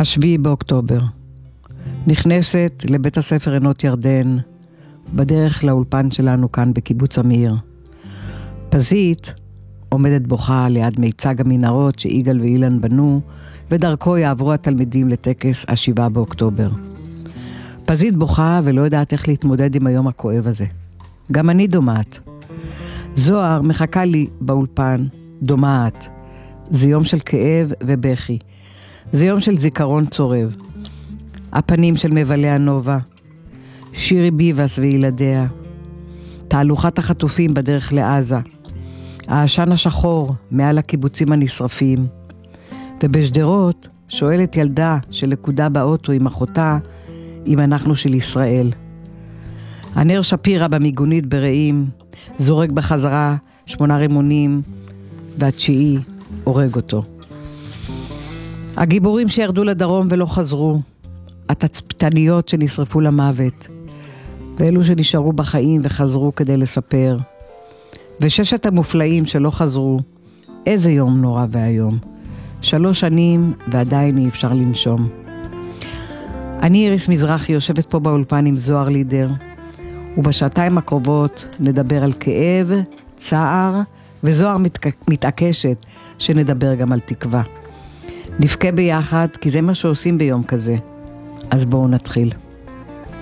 השביעי באוקטובר. נכנסת לבית הספר עינות ירדן, בדרך לאולפן שלנו כאן בקיבוץ אמיר. פזית עומדת בוכה ליד מיצג המנהרות שיגאל ואילן בנו, ודרכו יעברו התלמידים לטקס השבעה באוקטובר. פזית בוכה ולא יודעת איך להתמודד עם היום הכואב הזה. גם אני דומעת. זוהר מחכה לי באולפן, דומעת. זה יום של כאב ובכי. זה יום של זיכרון צורב. הפנים של מבלי הנובה, שירי ביבס וילדיה, תהלוכת החטופים בדרך לעזה, העשן השחור מעל הקיבוצים הנשרפים, ובשדרות שואלת ילדה שלקודה באוטו עם אחותה אם אנחנו של ישראל. הנר שפירה במיגונית ברעים, זורק בחזרה 8 רימונים, והתשיעי הורג אותו. הגיבורים שירדו לדרום ולא חזרו, התצפיתניות שנשרפו למוות, ואלו שנשארו בחיים וחזרו כדי לספר, וששת המופלאים שלא חזרו. איזה יום נורא והיום. 3 שנים ועדיין אי אפשר לנשום. אני איריס מזרחי יושבת פה באולפן עם זוהר לידר, ובשעתיים הקרובות נדבר על כאב, צער, וזוהר מתעקשת שנדבר גם על תקווה. נבכה ביחד כי זה מה שעושים ביום כזה. אז בואו נתחיל.